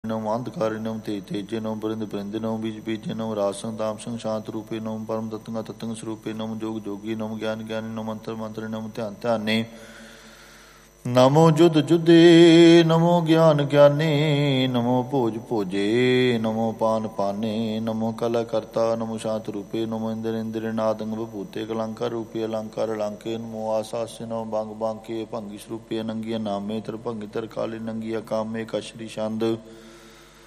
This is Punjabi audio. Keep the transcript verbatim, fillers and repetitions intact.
ਨਮ ਅੰਧਕਾਰਿ ਨਮ ਤੇ ਤੇਜੇ ਨਮ ਬਰਿੰਦ ਬਰਿੰਦ ਨਮ ਬੀਜ ਬੀਜੇ ਨਮ ਰਾਸੰ ਤਾਮ ਸੰਗ ਸ਼ਾਂਤ ਰੂਪੇ ਨਮ ਪਰਮ ਤਤੰਗ ਤਤੰਗ ਸਰੂਪੇ ਨਮ ਜੋਗ ਜੋਗੀ ਨਮ ਗਿਆਨ ਗਿਆਨੀ ਨਮ ਮੰਤਰ ਮੰਤਰੀ ਨਮ ਧਿਆਨ ਧਿਆਨੇ ਨਮੋ ਜੁਧ ਜੁਧੇ ਨਮੋ ਗਿਆਨ ਗਿਆਨੀ ਨਮੋ ਭੋਜ ਭੋਜੇ ਨਮੋ ਪਾਨ ਪਾਨੇ ਨਮੋ ਕਲਾ ਕਰਤਾ ਨਮੋ ਸ਼ਾਂਤ ਰੂਪੇ ਨਮੋ ਇੰਦਰ ਇੰਦਰ ਨਾਦੰਗ ਬਭੂਤੇ ਕਲੰਕਾਰ ਰੂਪੇ ਅਲੰਕਾਰ ਅਲੰਕੇ ਨਮੋ ਆਸਾਸਿ ਨਮੋ ਬੰਗ ਬਾਂਕੇ ਭੰਗੀ ਸਰੂਪੇ ਨੰਗੀਆਂ ਨਾਮੇ ਤਰ ਭੰਗੀ ਤਰ ਕਾਲੇ ਨੰਗੀਆਂ ਕਾਮੇ ਕਸ਼ਰੀ ਛੰਦ